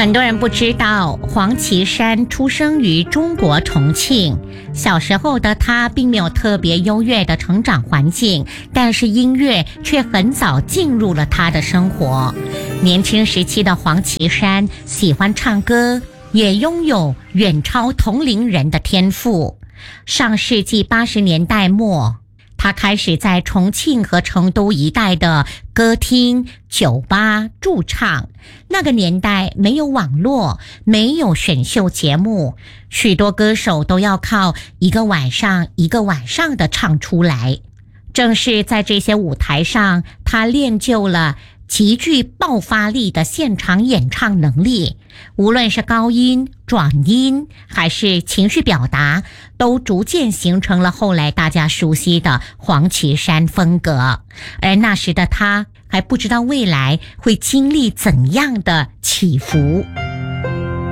很多人不知道，黄绮珊出生于中国重庆。小时候的她并没有特别优越的成长环境，但是音乐却很早进入了她的生活。年轻时期的黄绮珊喜欢唱歌，也拥有远超同龄人的天赋。上世纪80年代末，他开始在重庆和成都一带的歌厅、酒吧驻唱。那个年代没有网络，没有选秀节目，许多歌手都要靠一个晚上一个晚上的唱出来。正是在这些舞台上，他练就了极具爆发力的现场演唱能力，无论是高音、转音还是情绪表达，都逐渐形成了后来大家熟悉的黄绮珊风格。而那时的她还不知道未来会经历怎样的起伏。